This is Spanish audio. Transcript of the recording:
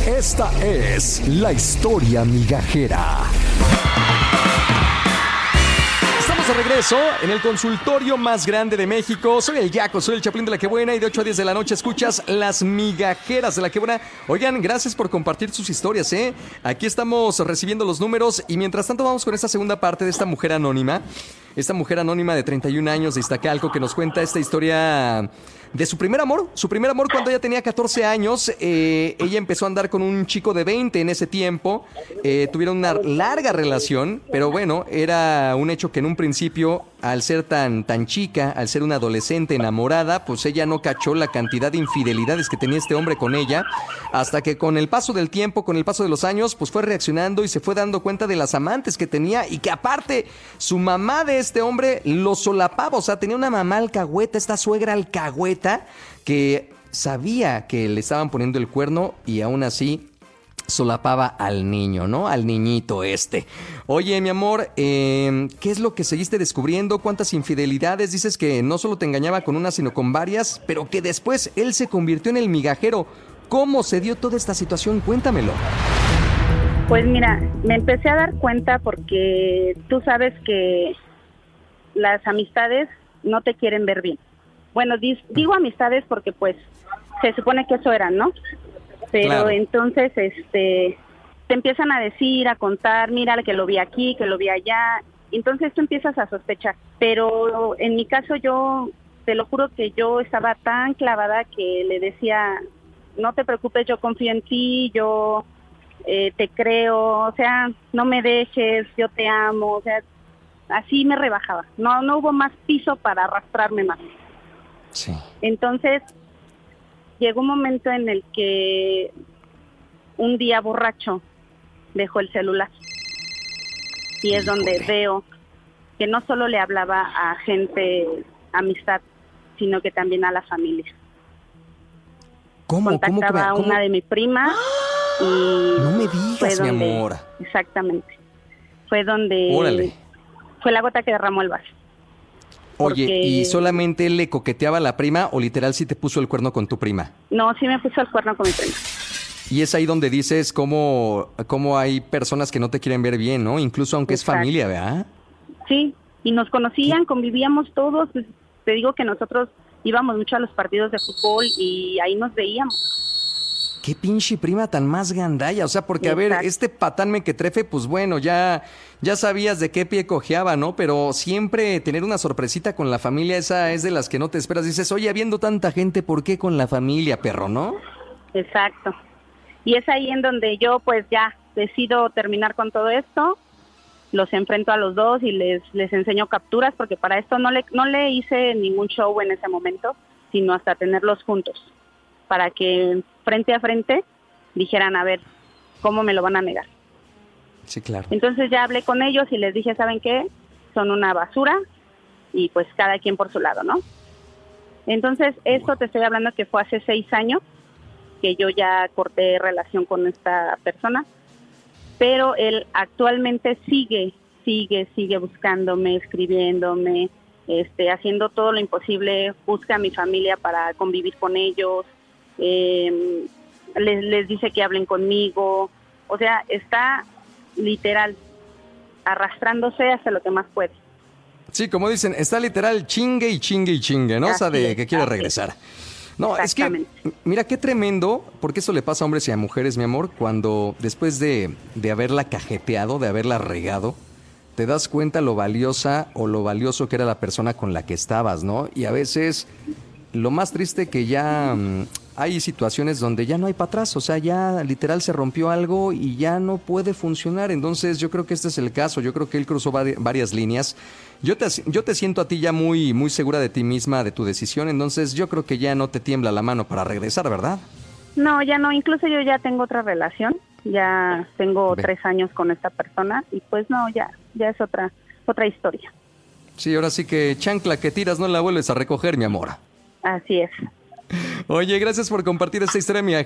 Esta es la historia migajera. Estamos de regreso en el consultorio más grande de México. Soy el Yaco, soy el Chapulín de la Que Buena y de 8 a 10 de la noche escuchas Las Migajeras de la Que Buena. Oigan, gracias por compartir sus historias, ¿eh? Aquí estamos recibiendo los números y mientras tanto vamos con esta segunda parte de esta mujer anónima. Esta mujer anónima de 31 años de Iztacalco que nos cuenta esta historia de su primer amor. Su primer amor cuando ella tenía 14 años. Ella empezó a andar con un chico de 20 en ese tiempo. Tuvieron una larga relación, pero bueno, era un hecho que en un principio, al ser tan chica, al ser una adolescente enamorada, pues ella no cachó la cantidad de infidelidades que tenía este hombre con ella, hasta que con el paso del tiempo, con el paso de los años, pues fue reaccionando y se fue dando cuenta de las amantes que tenía y que aparte su mamá de este hombre lo solapaba, o sea, tenía una mamá alcahueta, esta suegra alcahueta, que sabía que le estaban poniendo el cuerno y aún así solapaba al niño, ¿no? Al niñito este. Oye, mi amor, ¿qué es lo que seguiste descubriendo? ¿Cuántas infidelidades? Dices que no solo te engañaba con una, sino con varias, pero que después él se convirtió en el migajero. ¿Cómo se dio toda esta situación? Cuéntamelo. Pues mira, me empecé a dar cuenta porque tú sabes que las amistades no te quieren ver bien. Bueno, digo amistades porque pues se supone que eso eran, ¿no? Pero claro. Entonces te empiezan a decir, a contar, mira que lo vi aquí, que lo vi allá. Entonces tú empiezas a sospechar. Pero en mi caso yo, te lo juro que yo estaba tan clavada que le decía, no te preocupes, yo confío en ti, yo te creo, o sea, no me dejes, yo te amo, o sea, así me rebajaba. No hubo más piso para arrastrarme más. Sí. Entonces llegó un momento en el que un día borracho dejó el celular y es donde veo que no solo le hablaba a gente, amistad, sino que también a la familia. Contactaba a una de mi prima y no me digas, mi amor. Exactamente. Fue donde Órale. Fue la gota que derramó el vaso. Oye, ¿y solamente él le coqueteaba a la prima o literal sí te puso el cuerno con tu prima? No, sí me puso el cuerno con mi prima. Y es ahí donde dices cómo hay personas que no te quieren ver bien, ¿no? Incluso aunque Exacto. Es familia, ¿verdad? Sí, y nos conocían, convivíamos todos. Pues, te digo que nosotros íbamos mucho a los partidos de fútbol y ahí nos veíamos. Qué pinche prima tan más gandalla, o sea, porque Exacto. A ver, este patán mequetrefe, pues bueno, ya sabías de qué pie cojeaba, ¿no? Pero siempre tener una sorpresita con la familia, esa es de las que no te esperas. Dices, oye, habiendo tanta gente, ¿por qué con la familia, perro, no? Exacto. Y es ahí en donde yo, pues ya, decido terminar con todo esto, los enfrento a los dos y les enseño capturas, porque para esto no le hice ningún show en ese momento, sino hasta tenerlos juntos, para que frente a frente dijeran, a ver, ¿cómo me lo van a negar? Sí, claro. Entonces ya hablé con ellos y les dije, ¿saben qué? Son una basura y pues cada quien por su lado, ¿no? Entonces esto te estoy hablando que fue hace 6 años que yo ya corté relación con esta persona, pero él actualmente sigue buscándome, escribiéndome, haciendo todo lo imposible, busca a mi familia para convivir con ellos, les dice que hablen conmigo, o sea, está literal arrastrándose hasta lo que más puede. Sí, como dicen, está literal chingue y chingue y chingue, ¿no? Así o sea, de que quiere regresar. No, es que, mira, qué tremendo, porque eso le pasa a hombres y a mujeres, mi amor, cuando después de haberla cajeteado, de haberla regado, te das cuenta lo valiosa o lo valioso que era la persona con la que estabas, ¿no? Y a veces, lo más triste que ya hay situaciones donde ya no hay para atrás, o sea, ya literal se rompió algo y ya no puede funcionar. Entonces, yo creo que este es el caso, yo creo que él cruzó varias líneas. Yo te siento a ti ya muy, muy segura de ti misma, de tu decisión, entonces yo creo que ya no te tiembla la mano para regresar, ¿verdad? No, ya no, incluso yo ya tengo otra relación, ya tengo 3 años con esta persona y pues no, ya es otra historia. Sí, ahora sí que chancla que tiras no la vuelves a recoger, mi amor. Así es. Oye, gracias por compartir esta historia, mi